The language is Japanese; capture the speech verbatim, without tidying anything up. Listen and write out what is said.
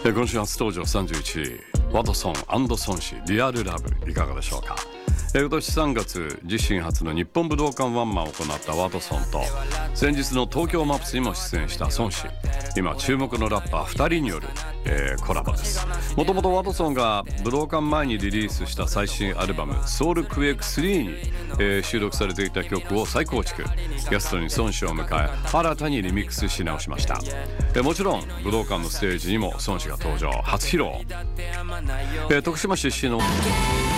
え今週初登場さんじゅういちいワトソン&孫子リアルラブいかがでしょうか。え今年さんがつ自身初の日本武道館ワンマンを行ったワトソンと先日の東京マップスにも出演した孫子、今注目のラッパーふたりによる、えー、コラボです。もともとワトソンが武道館前にリリースした最新アルバムソウルクエイクスリーに、えー、収録されていた曲を再構築、ゲストに孫子を迎え新たにリミックスし直しました。えー、もちろん武道館のステージにも孫子が登場、初披露。えー、徳島出身の